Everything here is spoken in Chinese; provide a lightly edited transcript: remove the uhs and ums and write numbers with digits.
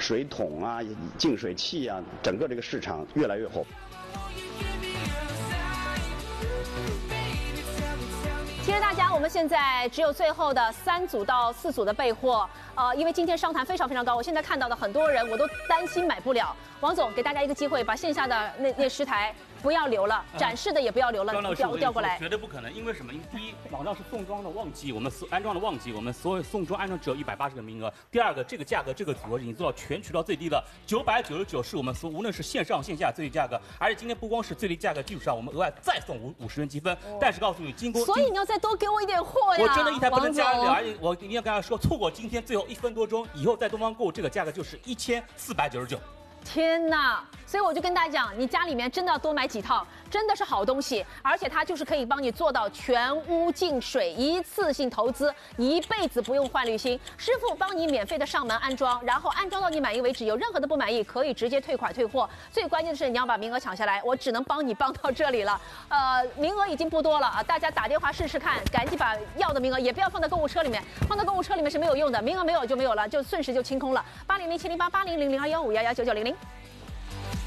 水桶啊、净水器啊，整个这个市场越来越火。 其实大家，我们现在只有最后的3组到4组的备货，因为今天商谈非常非常高，我现在看到的很多人我都担心买不了。王总，给大家一个机会，把线下的那10台不要留了，展示的也不要留了，调过来。 绝对不可能，因为什么？因为第一，网上是送装的旺季，我们安装的旺季，我们所有送装安装只有180个名额。第二个，这个价格这个组合已经做到全渠道最低了，999是我们无论是线上线下最低价格，而且今天不光是最低价格基础上，我们额外再送50元积分。但是告诉你， 所以你要再多给我一点货呀！ 我真的一台不能加了，而且我一定要跟大家说，错过今天最后1分多钟，以后在东方购物这个价格就是1499。 天哪！所以我就跟大家讲，你家里面真的要多买几套，真的是好东西，而且它就是可以帮你做到全屋净水，一次性投资，一辈子不用换滤芯，师傅帮你免费的上门安装，然后安装到你满意为止，有任何的不满意可以直接退款退货。最关键的是你要把名额抢下来，我只能帮你帮到这里了。名额已经不多了啊，大家打电话试试看，赶紧把要的名额也不要放在购物车里面，放在购物车里面是没有用的，名额没有就没有了，就瞬时就清空了。800708800021511990。